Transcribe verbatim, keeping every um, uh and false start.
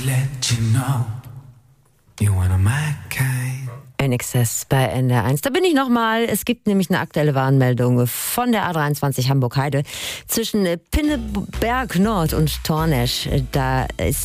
let you know you wanna my kind. N X S bei N D R eins. Da bin ich nochmal. Es gibt nämlich eine aktuelle Warnmeldung von der A dreiundzwanzig Hamburg-Heide zwischen Pinneberg Nord und Tornesch. Da ist